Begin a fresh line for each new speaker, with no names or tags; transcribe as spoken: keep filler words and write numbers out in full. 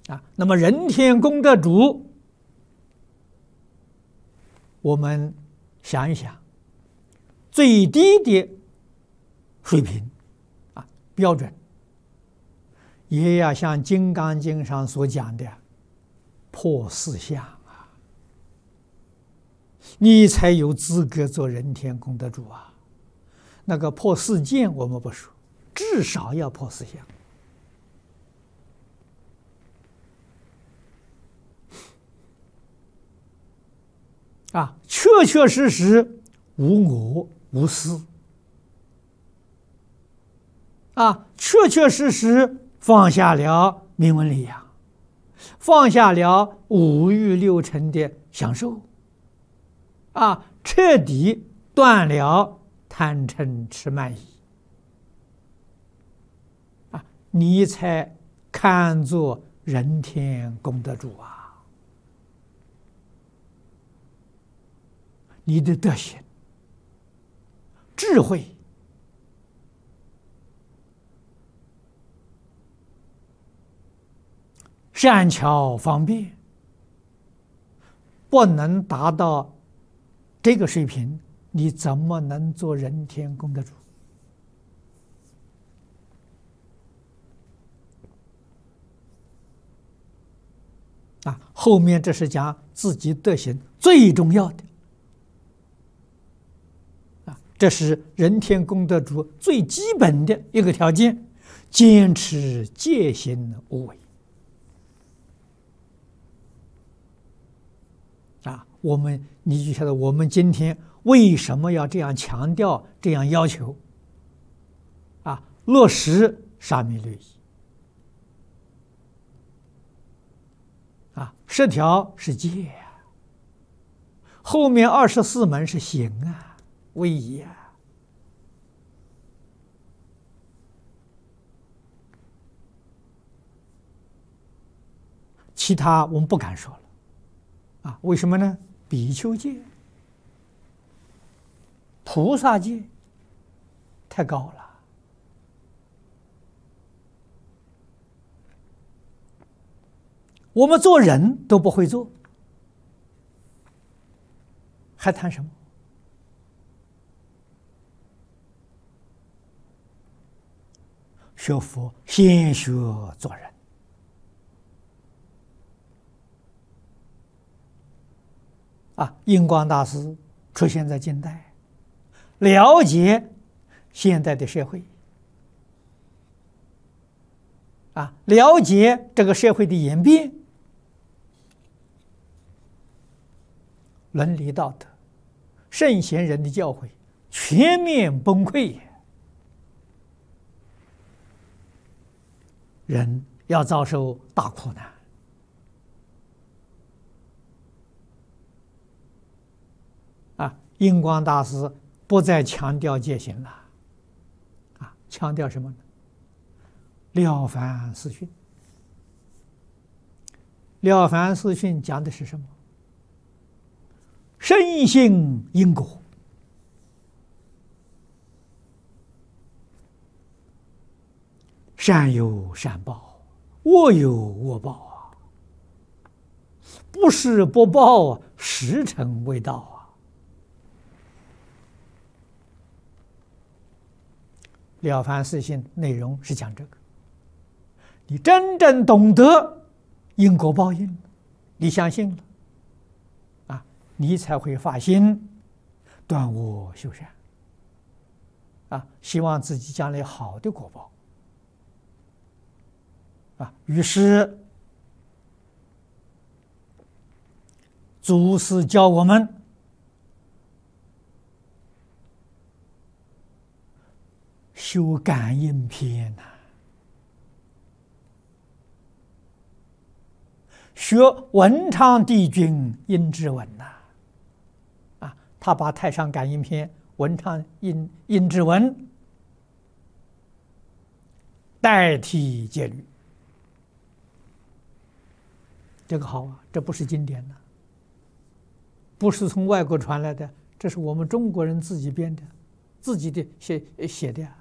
啊。那么人天功德主，我们想一想，最低的水平啊标准，也要像《金刚经》上所讲的破四相啊，你才有资格做人天功德主啊。那个破四见我们不说，至少要破四相。啊，确确实实无我无私啊，确确实实放下了名闻利养，放下了五欲六尘的享受啊，彻底断了贪嗔痴慢疑啊，你才看作人天功德主啊。你的德行、智慧、善巧方便，不能达到这个水平，你怎么能做人天功德主？啊，后面这是讲自己德行最重要的。这是人天功德主最基本的一个条件，坚持戒心无为啊！我们你就晓得，我们今天为什么要这样强调、这样要求啊？落实沙弥律仪啊，十条是戒啊，后面二十四门是行啊。威仪啊，其他我们不敢说了啊？为什么呢？比丘戒、菩萨戒太高了，我们做人都不会做，还谈什么？学佛先学做人啊！印光大师出现在近代，了解现代的社会啊，了解这个社会的演变，伦理道德、圣贤人的教诲全面崩溃。人要遭受大苦难啊！印光大师不再强调戒行了啊，强调什么呢？了凡四训。了凡四训讲的是什么？深信因果，善有善报，恶有恶报啊！不是不报啊，时辰未到啊！了凡四训内容是讲这个，你真正懂得因果报应，你相信了啊，你才会发心断恶修善啊，希望自己将来好的果报。啊，于是祖师教我们修感应篇呐、啊，学文昌帝君阴之文呐、啊，啊，他把太上感应篇、文昌阴阴之文代替戒律。这个好啊，这不是经典的，不是从外国传来的，这是我们中国人自己编的，自己的写写的。